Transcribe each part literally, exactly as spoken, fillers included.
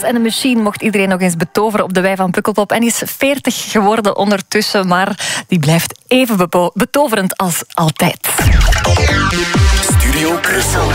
and the Machine mocht iedereen nog eens betoveren op de wei van Pukkelpop. En is veertig geworden ondertussen, maar die blijft even bepo- betoverend als altijd. Studio Brussel.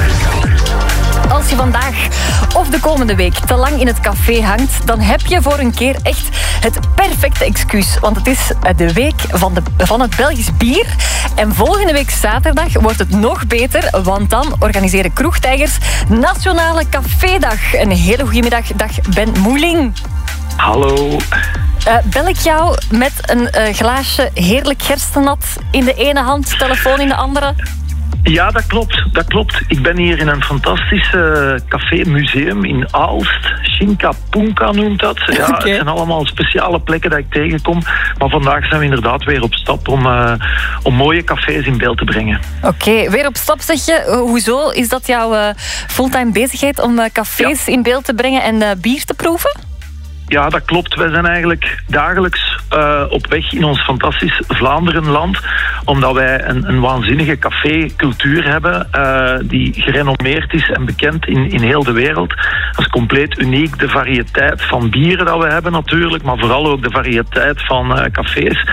Als je vandaag of de komende week te lang in het café hangt, dan heb je voor een keer echt het perfecte excuus. Want het is de week van, de, van het Belgisch bier. En volgende week zaterdag wordt het nog beter, want dan organiseren Kroegtijgers Nationale Cafédag. Een hele goede middag. Dag Ben Moeling. Hallo. Uh, bel ik jou met een uh, glaasje heerlijk gerstenat in de ene hand, telefoon in de andere? Ja, dat klopt. Dat klopt. Ik ben hier in een fantastisch uh, café-museum in Aalst. Shinka Punka noemt dat. Ja, okay. Het zijn allemaal speciale plekken dat ik tegenkom. Maar vandaag zijn we inderdaad weer op stap om, uh, om mooie cafés in beeld te brengen. Oké, okay. Weer op stap zeg je. Uh, hoezo? Is dat jouw uh, fulltime bezigheid om uh, cafés ja. in beeld te brengen en uh, bier te proeven? Ja, dat klopt. Wij zijn eigenlijk dagelijks uh, op weg in ons fantastisch Vlaanderenland, omdat wij een, een waanzinnige cafécultuur hebben uh, die gerenommeerd is en bekend in, in heel de wereld. Dat is compleet uniek. De variëteit van bieren dat we hebben natuurlijk, maar vooral ook de variëteit van uh, cafés.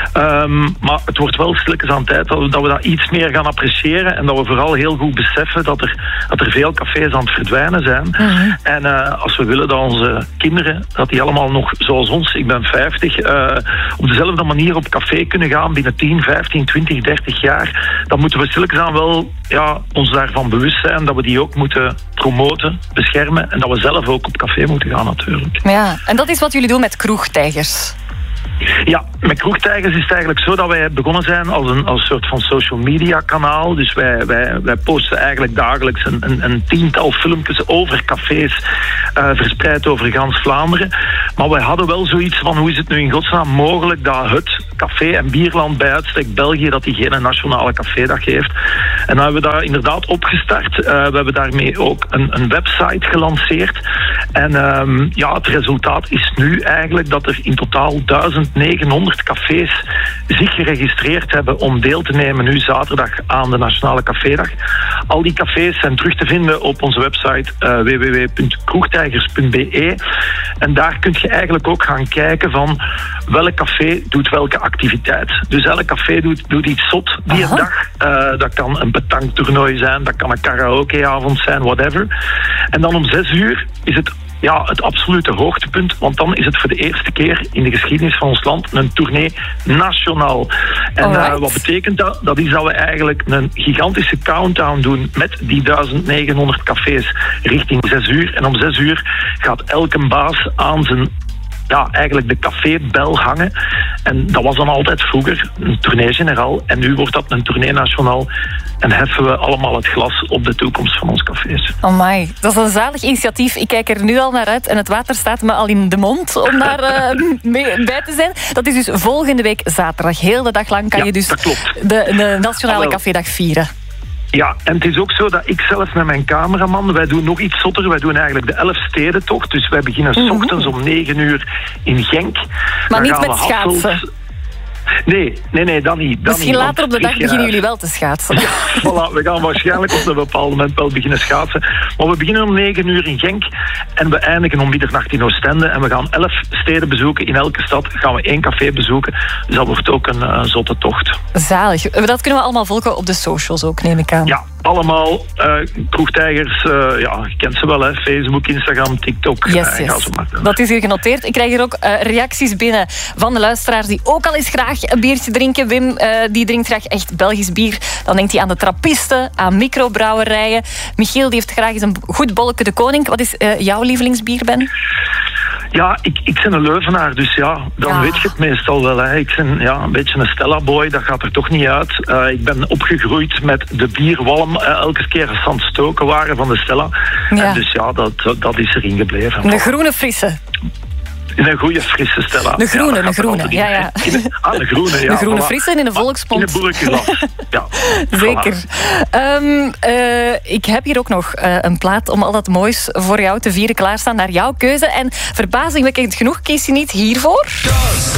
Um, maar het wordt wel stilletjes aan tijd dat we, dat we dat iets meer gaan appreciëren en dat we vooral heel goed beseffen dat er, dat er veel cafés aan het verdwijnen zijn. Mm-hmm. En uh, als we willen dat onze kinderen, dat die allemaal nog zoals ons, ik ben vijftig, uh, op dezelfde manier op café kunnen gaan binnen tien, vijftien, twintig, dertig jaar, dan moeten we stilletjes aan wel ja, ons daarvan bewust zijn dat we die ook moeten promoten, beschermen en dat we zelf ook op café moeten gaan natuurlijk. Ja, en dat is wat jullie doen met Kroegtijgers. Ja, met Kroegtijgers is het eigenlijk zo dat wij begonnen zijn als een als soort van social media kanaal. Dus wij, wij, wij posten eigenlijk dagelijks een, een, een tiental filmpjes over cafés uh, verspreid over gans Vlaanderen. Maar wij hadden wel zoiets van hoe is het nu in godsnaam mogelijk dat het café- en bierland bij uitstek België dat die geen nationale cafédag heeft. En dan hebben we daar inderdaad opgestart. Uh, we hebben daarmee ook een, een website gelanceerd. En um, ja, het resultaat is nu eigenlijk dat er in totaal duizend negenhonderd cafés zich geregistreerd hebben om deel te nemen nu zaterdag aan de Nationale Cafédag. Al die cafés zijn terug te vinden op onze website uh, w w w punt kroegtijgers punt b e. En daar kun je eigenlijk ook gaan kijken van welk café doet welke activiteit. Dus elk café doet, doet iets zot die Aha. dag. Uh, dat kan een petanktoernooi zijn, dat kan een karaokeavond zijn, whatever. En dan om zes uur is het ja, het absolute hoogtepunt, want dan is het voor de eerste keer in de geschiedenis van ons land een tournee nationaal. En uh, wat betekent dat? Dat is dat we eigenlijk een gigantische countdown doen met die duizend negenhonderd cafés richting zes uur. En om zes uur gaat elke baas aan zijn ja, eigenlijk de cafébel hangen. En dat was dan altijd vroeger een tournee generaal. En nu wordt dat een tournee nationaal. En heffen we allemaal het glas op de toekomst van ons cafés. Amai, dat is een zalig initiatief. Ik kijk er nu al naar uit en het water staat me al in de mond om daar uh, mee bij te zijn. Dat is dus volgende week zaterdag. Heel de dag lang kan ja, je dus de, de Nationale ah, Cafédag vieren. Ja, en het is ook zo dat ik zelf met mijn cameraman, wij doen nog iets zotter, wij doen eigenlijk de elf stedentocht. Dus wij beginnen 's ochtends om negen uur in Genk. Maar dan niet met schaatsen? Hasselt. Nee, nee, nee, dat niet. Dat Misschien niet, later op de dag beginnen jullie wel te schaatsen. Ja, voilà, we gaan waarschijnlijk op een bepaald moment wel beginnen schaatsen. Maar we beginnen om negen uur in Genk en we eindigen om middernacht in Oostende. En we gaan elf steden bezoeken. In elke stad gaan we één café bezoeken. Dus dat wordt ook een uh, zotte tocht. Zalig. Dat kunnen we allemaal volgen op de socials ook, neem ik aan. Ja, allemaal. Uh, Kroegtijgers, uh, ja, je kent ze wel, hè. Facebook, Instagram, TikTok. Yes, yes. Uh, maar, dat is hier genoteerd. Ik krijg hier ook uh, reacties binnen van de luisteraars die ook al eens graag een biertje drinken. Wim, uh, die drinkt graag echt Belgisch bier. Dan denkt hij aan de trappisten, aan microbrouwerijen. Michiel die heeft graag eens een goed bolleke de koning. Wat is uh, jouw lievelingsbier, Ben? Ja, ik, ik ben een Leuvenaar, dus ja, dan ja. weet je het meestal wel. Hè. Ik ben ja, een beetje een Stella-boy, dat gaat er toch niet uit. Uh, ik ben opgegroeid met de bierwalm, uh, elke keer als ze aan het stoken waren van de Stella. Ja. En dus ja, dat, dat is erin gebleven. De groene frisse. Een goede frisse Stella. De groene, ja, de groene. Ja, ja. De, ah, de groene, ja. De groene voilà. frisse in de volksmond. In de boerenklas. Ja. Zeker. Voilà. Um, uh, ik heb hier ook nog uh, een plaat om al dat moois voor jou te vieren klaarstaan naar jouw keuze. En verbazingwekkend genoeg kies je niet hiervoor. Dos.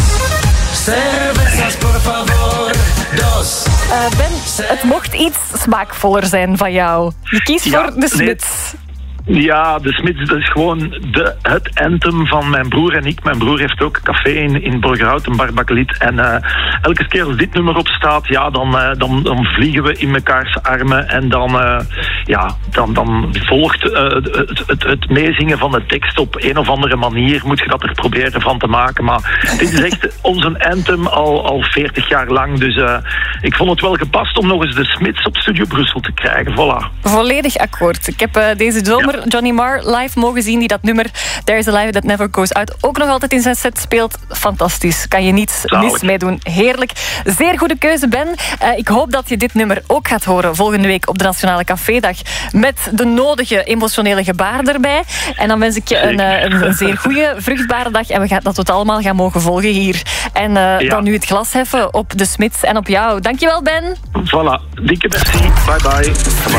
Cervezas, por favor. Dos. Uh, Ben, het mocht iets smaakvoller zijn van jou. Je kiest ja, voor de Smits. Nee. Ja, de Smits, dat is gewoon de, het anthem van mijn broer en ik. Mijn broer heeft ook een café in, in Borgerhout, een bar Bakkeliet. En uh, elke keer als dit nummer op staat, ja, dan, uh, dan, dan vliegen we in mekaars armen. En dan, uh, ja, dan, dan volgt uh, het, het, het meezingen van de tekst op een of andere manier. Moet je dat er proberen van te maken. Maar dit is echt onze anthem al, al veertig jaar lang. Dus uh, ik vond het wel gepast om nog eens de Smits op Studio Brussel te krijgen. Voilà. Volledig akkoord. Ik heb uh, deze zomer ja. Johnny Marr live mogen zien, die dat nummer There's a Life That Never Goes Out ook nog altijd in zijn set speelt. Fantastisch. Kan je niet Zalig. mis meedoen. Heerlijk. Zeer goede keuze, Ben. Uh, ik hoop dat je dit nummer ook gaat horen volgende week op de Nationale Cafédag met de nodige emotionele gebaren erbij. En dan wens ik je een, een, een zeer goede, vruchtbare dag en we gaan dat we het allemaal gaan mogen volgen hier. En uh, ja. dan nu het glas heffen op de Smits en op jou. Dankjewel, Ben. Voilà. Dikke merci. Bye bye.